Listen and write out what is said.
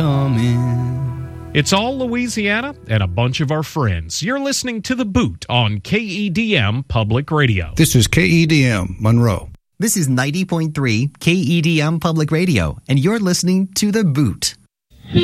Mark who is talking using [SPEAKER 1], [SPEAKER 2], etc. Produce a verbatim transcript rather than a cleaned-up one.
[SPEAKER 1] Come in.
[SPEAKER 2] It's all Louisiana and a bunch of our friends. You're listening to The Boot on K E D M Public Radio.
[SPEAKER 3] This is K E D M Monroe.
[SPEAKER 1] This is ninety point three K E D M Public Radio, and you're listening to The Boot.